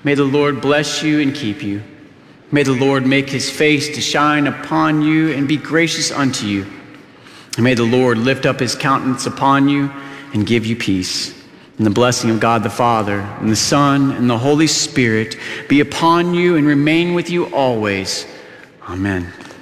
May the Lord bless you and keep you. May the Lord make his face to shine upon you and be gracious unto you. And may the Lord lift up his countenance upon you and give you peace. And the blessing of God the Father, and the Son, and the Holy Spirit be upon you and remain with you always. Amen.